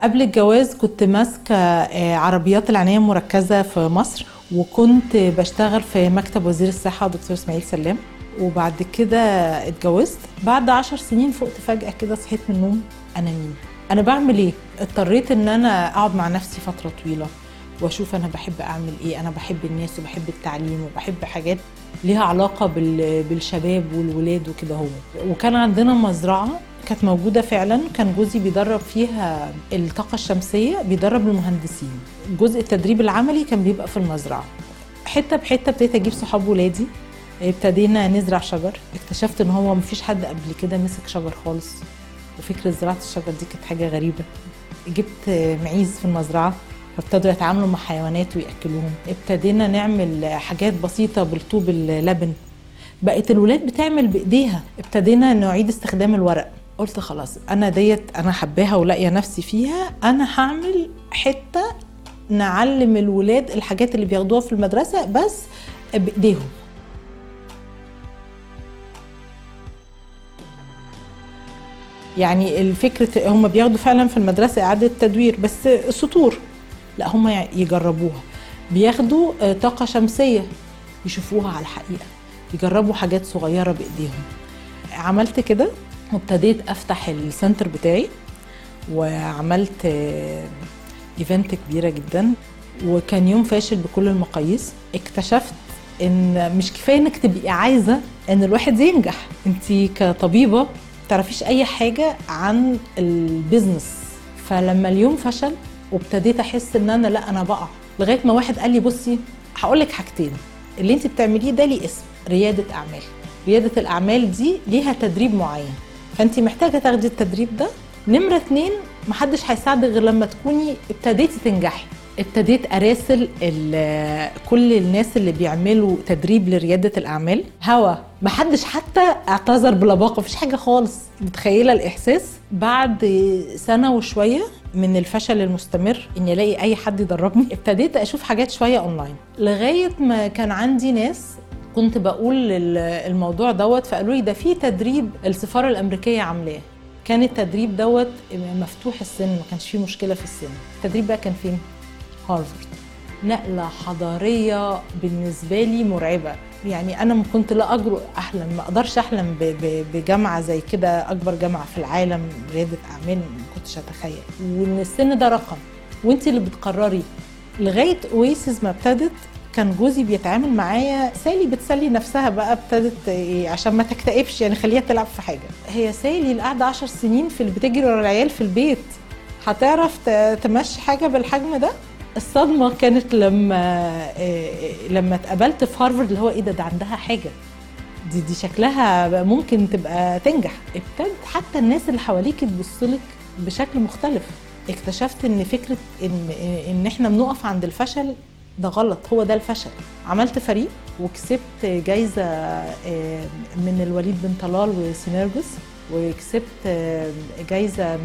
قبل الجواز كنت ماسكة عربيات العناية المركزة في مصر، وكنت بشتغل في مكتب وزير الصحة دكتور اسماعيل سلام. وبعد كده اتجوزت. بعد 10 سنين فقت فجأة كده، صحيت من النوم، أنا مين؟ أنا بعمل إيه؟ اضطريت إن أنا أقعد مع نفسي فترة طويلة وأشوف أنا بحب أعمل إيه. أنا بحب الناس وبحب التعليم وبحب حاجات ليها علاقة بالشباب والولاد وكده. هو وكان عندنا مزرعة كانت موجودة فعلا، كان جوزي بيدرب فيها الطاقة الشمسية، بيدرب المهندسين. جزء التدريب العملي كان بيبقى في المزرعة. حتة بحتة ابتديت أجيب صحاب ولادي، ابتدينا نزرع شجر. اكتشفت ان هو مفيش حد قبل كده مسك شجر خالص، وفكرة زراعة الشجر دي كانت حاجة غريبة. جبت معيز في المزرعة، فابتدوا يتعاملوا مع حيوانات ويأكلوهم. ابتدينا نعمل حاجات بسيطة بالطوب اللبن، بقت الولاد بتعمل بإيديها. ابتدينا نعيد استخدام الورق. قلت خلاص أنا ديت أنا حباها ولاقية نفسي فيها، أنا هعمل حتة نعلم الولاد الحاجات اللي بياخدوها في المدرسة بس بإيديهم. يعني الفكرة هم بياخدوا فعلا في المدرسة إعادة تدوير بس سطور، لا هم يجربوها. بياخدوا طاقة شمسية يشوفوها على الحقيقة، يجربوا حاجات صغيرة بإيديهم. عملت كده وابتديت أفتح السنتر بتاعي، وعملت إيفنت كبيرة جدا، وكان يوم فاشل بكل المقاييس. اكتشفت إن مش كفاية إنك تبقي عايزة إن الواحد ينجح. أنتي كطبيبة تعرفيش اي حاجه عن البيزنس. فلما اليوم فشل وابتديت احس ان انا لا انا بقع، لغايه ما واحد قال لي بصي هقول لك حاجتين، اللي انت بتعمليه ده ليه اسم رياده اعمال. رياده الاعمال دي ليها تدريب معين، فانت محتاجه تاخدي التدريب ده. نمره 2، محدش هيساعدك غير لما تكوني ابتديتي تنجحي. ابتديت اراسل كل الناس اللي بيعملوا تدريب لرياده الاعمال. محدش حتى اعتذر بلباقه، مفيش حاجه خالص. متخيله الاحساس بعد سنه وشويه من الفشل المستمر اني الاقي اي حد يدربني؟ ابتديت اشوف حاجات شويه اونلاين، لغايه ما كان عندي ناس كنت بقول الموضوع دوت، فقالوا لي ده في تدريب السفاره الامريكيه عاملاه. كان التدريب دوت مفتوح السن، ما كانش فيه مشكله في السن. التدريب بقى كان فين؟ هارفارد. نقلة حضارية بالنسبة لي مرعبة. يعني أنا كنت لا أجرؤ أحلم، ما أقدرش أحلم بجامعة زي كده، أكبر جامعة في العالم ريادة أعمال، ما كنتش أتخيل. وإن السن ده رقم وإنتي اللي بتقرري. لغاية أويسز ما ابتدت، كان جوزي بيتعامل معايا سالي بتسلي نفسها بقى، ابتدت عشان ما تكتئبش، يعني خليها تلعب في حاجة. هي سالي اللي قاعدة 10 سنين في اللي بتجري ورا العيال في البيت هتعرف تمشي حاجة بالحجم ده؟ الصدمة كانت لما اتقابلت في هارفارد، اللي هو ايه ده عندها حاجة، دي شكلها ممكن تبقى تنجح. ابتدت حتى الناس اللي حواليك تبصلك بشكل مختلف. اكتشفت ان فكرة ان احنا بنقف عند الفشل ده غلط، هو ده الفشل. عملت فريق وكسبت جايزة من الوليد بن طلال وسينرجس، وكسبت جايزة